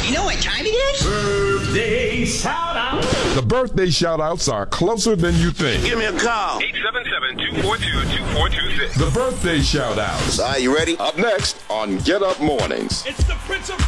You know what time it is? Birthday shout-out. The birthday shout-outs are closer than you think. Give me a call. 877-242-2426. The birthday shout-outs. All right, you ready? Up next on Get Up Mornings. It's the Prince of